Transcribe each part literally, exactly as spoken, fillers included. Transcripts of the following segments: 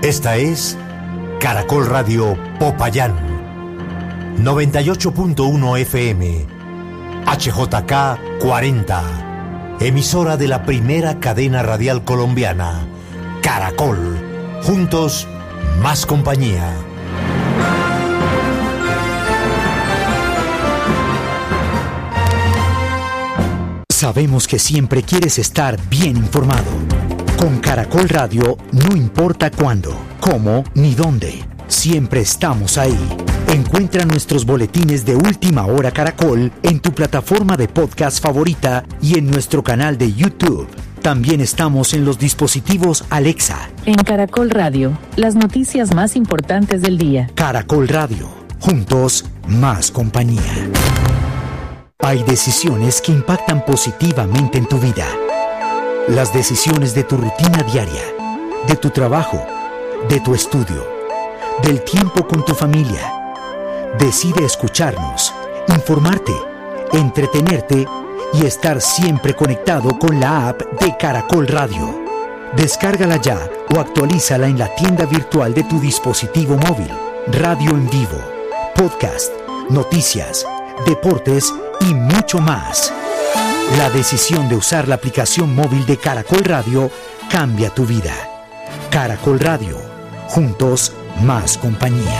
Esta es Caracol Radio Popayán, noventa y ocho punto uno F M, H J K cuarenta, emisora de la primera cadena radial colombiana, Caracol. Juntos, más compañía. Sabemos que siempre quieres estar bien informado. Con Caracol Radio, no importa cuándo, cómo ni dónde, siempre estamos ahí. Encuentra nuestros boletines de Última Hora Caracol en tu plataforma de podcast favorita y en nuestro canal de YouTube. También estamos en los dispositivos Alexa. En Caracol Radio, las noticias más importantes del día. Caracol Radio, juntos, más compañía. Hay decisiones que impactan positivamente en tu vida. Las decisiones de tu rutina diaria, de tu trabajo, de tu estudio, del tiempo con tu familia. Decide escucharnos, informarte, entretenerte y estar siempre conectado con la app de Caracol Radio. Descárgala ya o actualízala en la tienda virtual de tu dispositivo móvil. Radio en vivo, podcast, noticias, deportes y mucho más. La decisión de usar la aplicación móvil de Caracol Radio cambia tu vida. Caracol Radio, juntos, más compañía.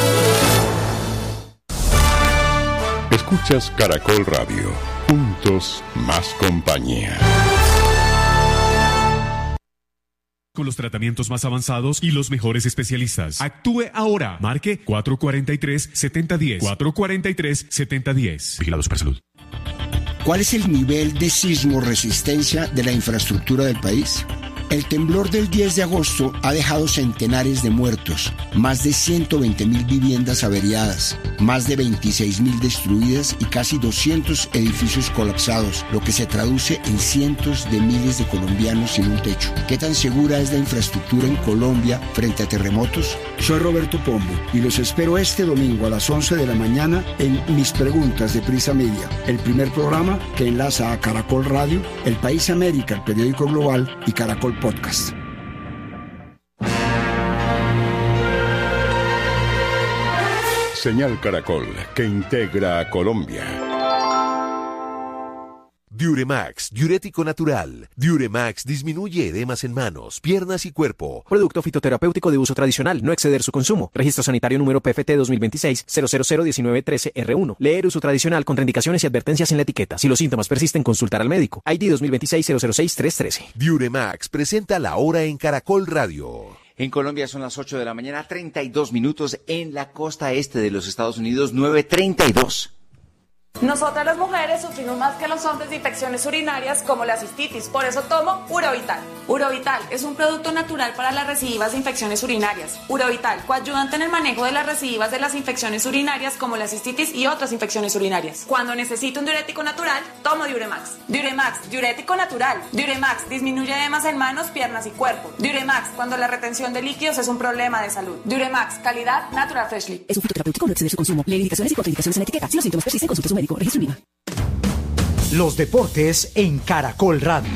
Escuchas Caracol Radio, juntos, más compañía. Con los tratamientos más avanzados y los mejores especialistas. Actúe ahora. Marque cuatro cuatro tres, siete cero uno cero. cuatro cuatro tres, siete cero uno cero. Vigilado Supersalud. ¿Cuál es el nivel de sismoresistencia de la infraestructura del país? El temblor del diez de agosto ha dejado centenares de muertos, más de ciento veinte mil viviendas averiadas, más de veintiséis mil destruidas y casi doscientos edificios colapsados, lo que se traduce en cientos de miles de colombianos sin un techo. ¿Qué tan segura es la infraestructura en Colombia frente a terremotos? Soy Roberto Pombo y los espero este domingo a las once de la mañana en Mis Preguntas de Prisa Media, el primer programa que enlaza a Caracol Radio, El País América, el periódico global, y Caracol Podcast. Señal Caracol, que integra a Colombia. Diuremax, diurético natural. Diuremax disminuye edemas en manos, piernas y cuerpo. Producto fitoterapéutico de uso tradicional, no exceder su consumo. Registro sanitario número P F T dos mil veintiséis cero cero cero diecinueve trece R uno. Leer uso tradicional, contraindicaciones y advertencias en la etiqueta. Si los síntomas persisten, consultar al médico. I D dos mil veintiséis cero cero seis tres trece. Diuremax presenta la hora en Caracol Radio. En Colombia son las ocho de la mañana, treinta y dos minutos. En la costa este de los Estados Unidos, nueve treinta y dos. Nosotras las mujeres sufrimos más que los hombres de infecciones urinarias como la cistitis, por eso tomo Urovital. Urovital es un producto natural para las recidivas de infecciones urinarias. Urovital, coayudante en el manejo de las recidivas de las infecciones urinarias como la cistitis y otras infecciones urinarias. Cuando necesito un diurético natural, tomo Diuremax. Diuremax, diurético natural. Diuremax disminuye edemas en manos, piernas y cuerpo. Diuremax, cuando la retención de líquidos es un problema de salud. Diuremax, calidad Natural Freshly. Es un fitoterapéutico, no exceder su consumo. Lee indicaciones y contraindicaciones en la etiqueta. Si los síntomas persisten, consulte a su médico. Registro I V A. Los deportes en Caracol Radio.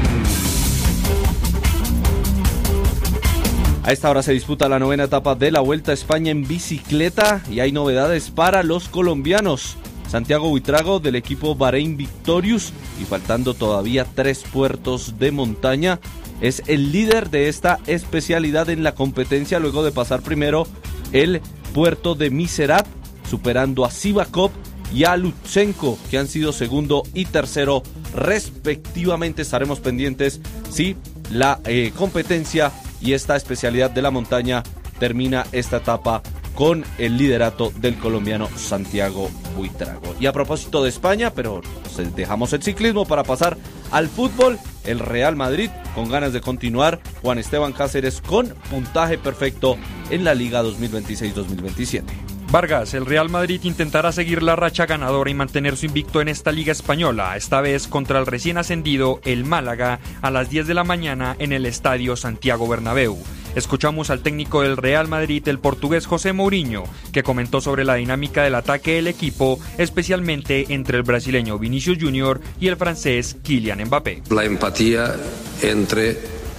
A esta hora se disputa la novena etapa de la Vuelta a España en bicicleta y hay novedades para los colombianos. Santiago Buitrago del equipo Bahrein Victorious, y faltando todavía tres puertos de montaña, es el líder de esta especialidad en la competencia luego de pasar primero el puerto de Miserat, superando a Sivakov y a Lutsenko, que han sido segundo y tercero respectivamente. Estaremos pendientes si la eh, competencia y esta especialidad de la montaña termina esta etapa con el liderato del colombiano Santiago Buitrago. Y a propósito de España, pero dejamos el ciclismo para pasar al fútbol. El Real Madrid con ganas de continuar. Juan Esteban Cáceres con puntaje perfecto en la Liga dos mil veintiséis dos mil veintisiete. Vargas, el Real Madrid intentará seguir la racha ganadora y mantener su invicto en esta liga española, esta vez contra el recién ascendido, el Málaga, a las diez de la mañana en el Estadio Santiago Bernabéu. Escuchamos al técnico del Real Madrid, el portugués José Mourinho, que comentó sobre la dinámica del ataque del equipo, especialmente entre el brasileño Vinicius Junior y el francés Kylian Mbappé. La empatía entre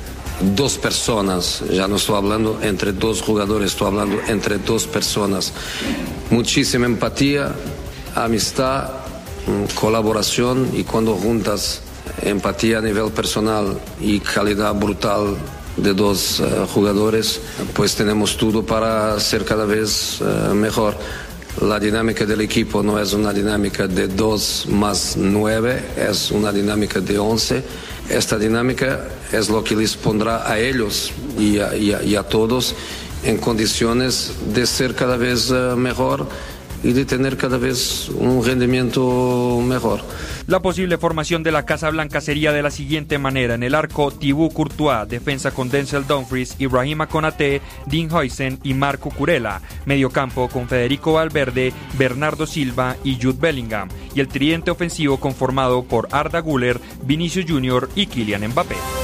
dos personas, ya no estoy hablando entre dos jugadores, estoy hablando entre dos personas. Muchísima empatía, amistad, colaboración, y cuando juntas empatía a nivel personal y calidad brutal de dos uh, jugadores, pues tenemos todo para ser cada vez uh, mejor. La dinámica del equipo no es una dinámica de dos más nueve, es una dinámica de once. Esta dinámica es lo que les pondrá a ellos y a, y a, y a todos en condiciones de ser cada vez uh, mejor y de tener cada vez un rendimiento mejor. La posible formación de la Casa Blanca sería de la siguiente manera: en el arco, Thibaut Courtois; defensa con Denzel Dumfries, Ibrahima Konaté, Dean Huijsen y Marco Kurela; mediocampo con Federico Valverde, Bernardo Silva y Jude Bellingham; y el tridente ofensivo conformado por Arda Güler, Vinicius Junior y Kylian Mbappé.